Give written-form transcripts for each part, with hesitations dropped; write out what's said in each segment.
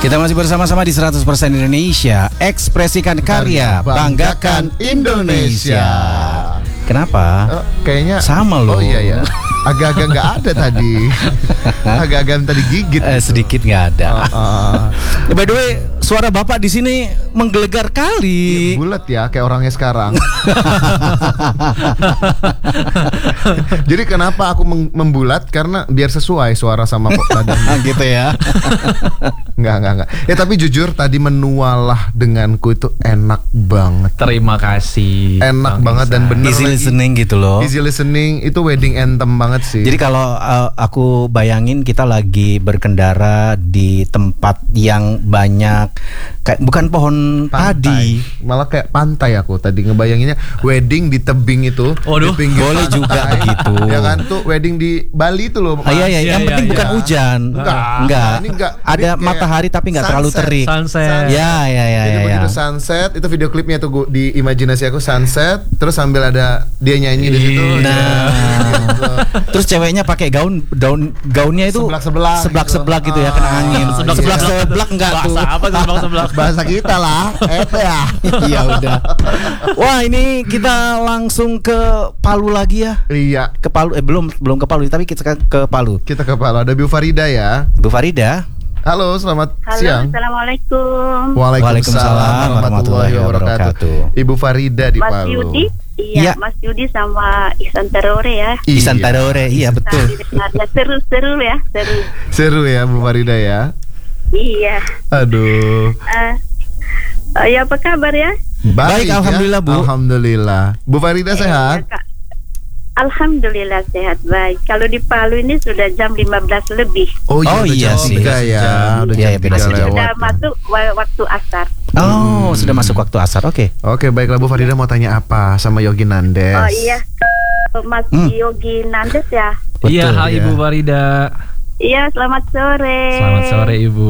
Kita masih bersama-sama di 100% Indonesia. Ekspresikan karya, banggakan Indonesia. Kenapa? Kayaknya sama loh. Oh iya ya. Agak-agak nggak ada tadi. Agak-agak tadi gigit. Sedikit nggak ada. By the way, suara bapak di sini menggelegar kali. Bulat ya, kayak orangnya sekarang. Jadi kenapa aku membulat? Karena biar sesuai suara sama badannya. Gitu ya. Enggak. Ya tapi jujur tadi menualah denganku itu enak banget. Terima kasih. Enak banget dan bener. Easy listening gitu loh. Easy listening itu wedding anthem banget sih. Jadi kalau aku bayangin kita lagi berkendara di tempat yang banyak kayak bukan pohon padi, malah kayak pantai. Aku tadi ngebayanginnya wedding di tebing itu. Waduh, di pinggir boleh pantai. juga begitu. Ya kan tuh wedding di Bali itu loh. Iya, yang penting bukan hujan. Enggak. Ini enggak. Ada matahari tapi enggak terlalu terik. Sunset. Ya. Jadi begitu sunset, itu video klipnya tuh di imajinasi aku sunset, terus sambil ada dia nyanyi di situ. Terus ceweknya pakai gaunnya itu seblak gitu ya, kena angin. Seblak enggak tuh. Bahasa apa tuh seblak? Bahasa kita lah, ya. Iya udah. Wah, ini kita langsung ke Palu lagi ya. Iya. Ke Palu belum ke Palu, tapi kita ke Palu. Kita ke Palu. Ada Bu Farida ya. Bu Farida. Halo, selamat siang. Assalamualaikum. Waalaikumsalam warahmatullahi wabarakatuh. Ibu Farida di Mas Palu. Yudi, iya, Mas Yudi sama Ihsan Tarore ya. Ihsan Tarore, iya betul. Seru ya. Seru ya Bu Farida ya. Iya. Aduh. Ya apa kabar ya? Baik, alhamdulillah Bu. Alhamdulillah. Bu Farida sehat? Ya, Alhamdulillah sehat, baik. Kalau di Palu ini sudah jam 15 lebih. Oh iya sih. Ya. Udah Iya, jam beda 3 sejam. lewat. Sudah masuk waktu asar. Oh, sudah masuk waktu asar. Oke. Oke, baiklah Bu Farida mau tanya apa sama Yogi Nandes? Oh iya, Mas Yogi Nandes ya. Iya, hai Ibu Farida. Iya, selamat sore. Selamat sore Ibu.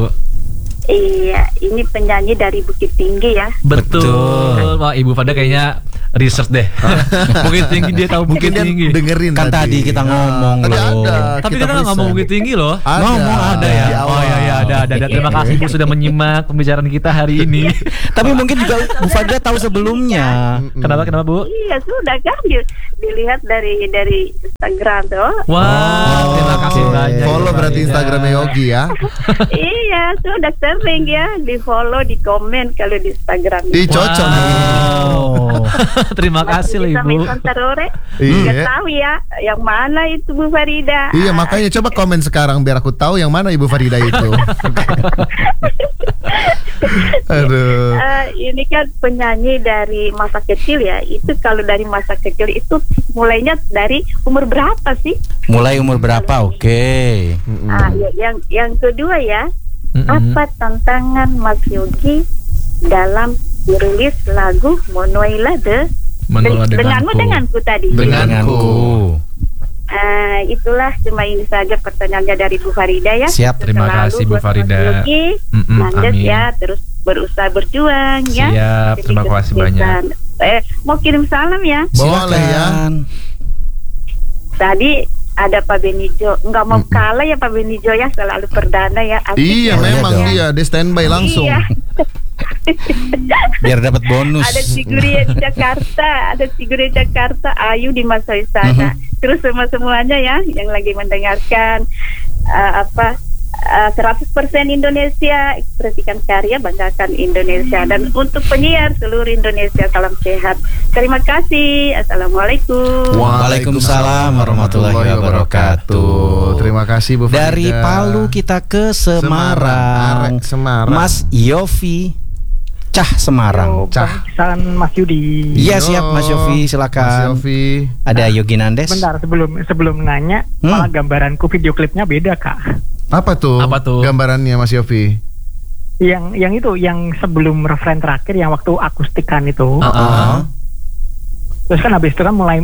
Iya, ini penyanyi dari Bukit Tinggi ya. Betul. Wah, Ibu Farida kayaknya research deh. Bukit Tinggi, dia tahu Bukit Mungkin dia Tinggi. dengerin Kan tadi kita ngomong tadi loh. ada. Tapi kita nggak ngomong Bukit Tinggi loh. Ngomong ada ya. Di awal. Oh iya, ada. Terima kasih Bu sudah menyimak pembicaraan kita hari ini. Tapi mungkin juga Bu Farida tahu sebelumnya. Kenapa Bu? Iya, sudah kan dilihat dari Instagram tuh. Wah, terima kasih banyak. Follow Ibu berarti Farida. Instagramnya Yogi ya. Iya, sudah sering ya di follow, di komen kalau di Instagram. Ih, cocok nih. Oh. Terima kasih loh Sama Ibu. Ihsan Tarore. Iya. Nggak tahu ya, yang mana itu Bu Farida. Iya, makanya coba komen sekarang biar aku tahu yang mana Ibu Farida itu. Aduh. Ini kan penyanyi dari masa kecil ya. Itu kalau dari masa kecil itu mulainya dari umur berapa sih? Mulai umur berapa? Oke. Yang kedua ya, apa tantangan Mas Yogi dalam merilis lagu Monoila denganku tadi. Denganku. Itulah cuma ini saja pertanyaannya dari Bu Farida ya. Siap, terima kasih Bu Farida. Nandes Amin. ya, terus berusaha berjuang ya. Siap, terima kasih banyak. Mau kirim salam ya. Boleh ya. Tadi ada Pak Benijo, nggak mau kalah ya Pak Benijo ya, selalu perdana ya. Asik Iya, ya. memang dong. dia standby langsung. Iya. Biar dapat bonus. Ada Siguri Jakarta, Ayu di masa sana. Terus semuanya ya yang lagi mendengarkan 100% Indonesia, ekspresikan karya, banggakan Indonesia. Dan untuk penyiar seluruh Indonesia, salam sehat. Terima kasih. Assalamualaikum. Waalaikumsalam warahmatullahi wabarakatuh. Terima kasih Bu Farida. Dari Palu kita ke Semarang. Semarang. Mas Yofi Cah Semarang. Pesan Mas Yudi. Iya, siap Mas Yofi, Mas silakan. Yofi. Ada Yogi Nandes. Bentar, sebelum nanya, malah gambaranku video klipnya beda, Kak. Apa tuh? Gambarannya Mas Yofi? Yang sebelum referen terakhir yang waktu akustikan itu. Terus kan habis itu kan mulai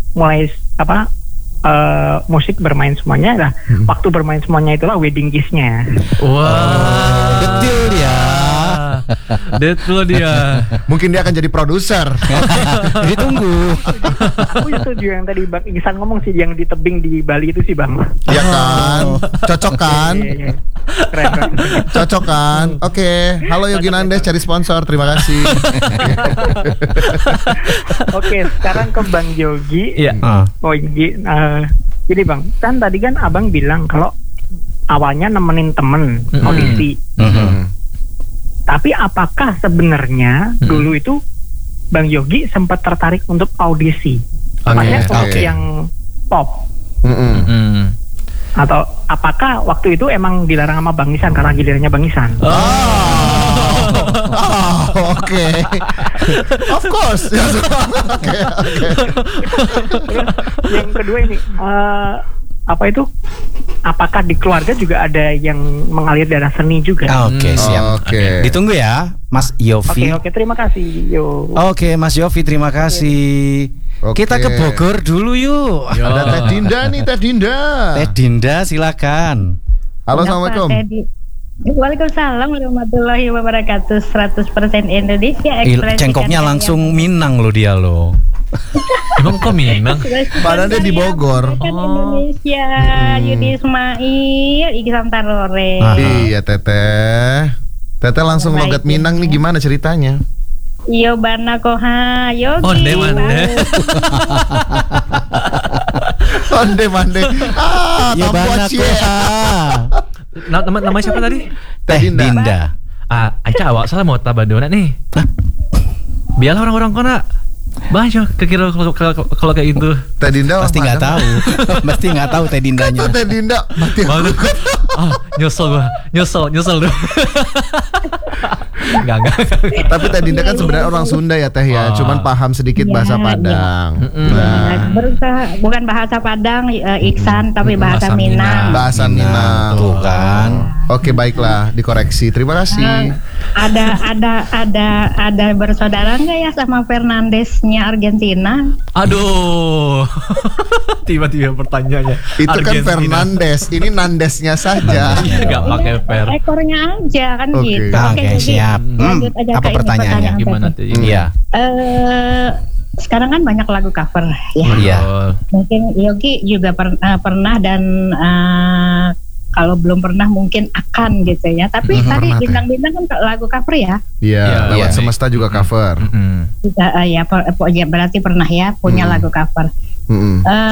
musik bermain semuanya lah. Waktu bermain semuanya itulah wedding kiss-nya. Wah, Betul ya. Deadpool dia. Mungkin dia akan jadi produser. Ditunggu. Aku setuju yang tadi Bang Ihsan ngomong sih, yang di tebing di Bali itu sih Bang. Ya kan? Cocok kan? Iya. Keren. Cocok kan? Oke. Halo Yogi Nandes cari sponsor. Terima kasih. Oke, sekarang ke Bang Yogi. Iya. Oh Yogi, gini Bang, kan tadi kan Abang bilang kalau awalnya nemenin temen audisi. Tapi apakah sebenarnya dulu itu Bang Yogi sempat tertarik untuk audisi? Maksudnya untuk yang pop? Atau apakah waktu itu emang dilarang sama Bang Ihsan karena gilirannya Bang Ihsan? Oke. Of course. Oke. Yang kedua ini, apa itu? Apakah di keluarga juga ada yang mengalir darah seni juga? Oke, siap. Oke. Ditunggu ya, Mas Yofi. Oke, terima kasih. Yo. Oke, Mas Yofi, terima kasih. Oke. Kita ke Bogor dulu yuk. Ada Teh Dinda nih, Teh Dinda. Teh Dinda, silakan. Halo, assalamualaikum. Waalaikumsalam warahmatullahi wabarakatuh. 100% Indonesia. Cengkoknya langsung Minang lo dia lo. Emang kok Minang? Padahal dia di Bogor. Indonesia, Yudi Ismail, Iksan Tarore. Iya, Teteh. Teteh langsung logat Minang nih, gimana ceritanya? Yo bana koha, Yogi. Onde mande. Onde mande. Ya bana koha. Nama siapa tadi? Teh Dinda. Aca awak salah mau tabadona nih. Biarlah orang-orang kona. Banyak kekira kalau kayak itu. Teh Dinda Pasti nggak tahu. Pasti nggak tahu Teh Dindanya. Teh Dinda mati. Nyesel tuh. Enggak. Tapi Teh Dinda kan sebenarnya orang Sunda ya Teh ya, cuman paham sedikit bahasa Padang. Berusaha bukan bahasa Padang, Iksan, tapi bahasa Minang. Bahasa Minang. Tuh kan. Oke, baiklah, dikoreksi. Terima kasih. Ada bersaudara nggak ya sama Fernandesnya Argentina? Aduh. Tiba-tiba pertanyaannya. Itu kan Argentina. Fernandes, ini Nandesnya saja. Enggak pakai per. Ekornya aja kan Oke. gitu. Oke, jadi siap. lanjut aja Apa ke ini pertanyaannya? pertanyaan Gimana tadi. tuh? Iya. Sekarang kan banyak lagu cover ya. Iya. Mungkin Yogi juga pernah dan kalau belum pernah mungkin akan gitu ya. Tapi tadi pernah, bintang-bintang kan lagu cover ya. Iya, lewat Iya. Semesta juga cover. Berarti pernah ya punya lagu cover.